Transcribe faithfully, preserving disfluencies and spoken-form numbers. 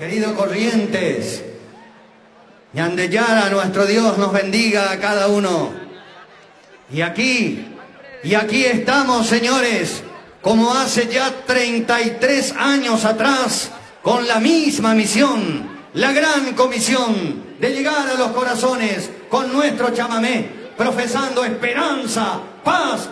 querido Corrientes. Ñandeyara, nuestro Dios nos bendiga a cada uno. Y aquí, y aquí estamos, señores, como hace ya treinta y tres años atrás, con la misma misión, la gran comisión de llegar a los corazones con nuestro chamamé, profesando esperanza, paz